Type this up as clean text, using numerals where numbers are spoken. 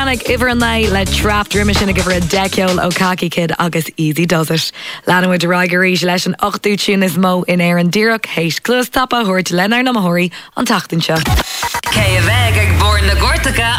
Panic, Iver and Lay, let draft Rimish in a give her a deciol o Khaki Kid, August easy does it. Lana with the Rigerie, Lesh and Ochdu tune is Mo in Aaron Dirok, Hate Close Tapa, Hort Lenar Namahori on Tachtin Show. Kaya Veg, born the Gortica.